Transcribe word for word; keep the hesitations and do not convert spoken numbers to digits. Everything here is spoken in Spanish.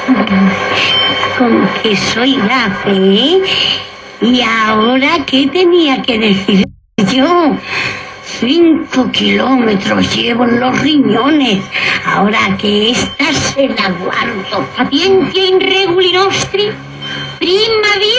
Como que soy gafe, ¿eh? ¿Y ahora qué tenía que decir yo? Cinco kilómetros llevo en los riñones. Ahora que esta se la guardo. Patientia in reguli nostri. Prima